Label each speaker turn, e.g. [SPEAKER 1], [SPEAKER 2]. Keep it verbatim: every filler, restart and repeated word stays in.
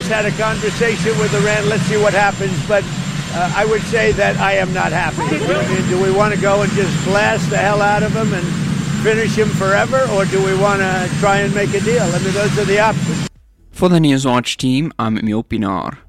[SPEAKER 1] just had a conversation with Iran. Let's see what happens. But uh, I would say that I am not happy. I mean, do we want to go and just blast the hell out of him and finish him forever, or do we want to try and make a deal? I mean, those are the options.
[SPEAKER 2] For the Newswatch team, I'm Emil Pinar.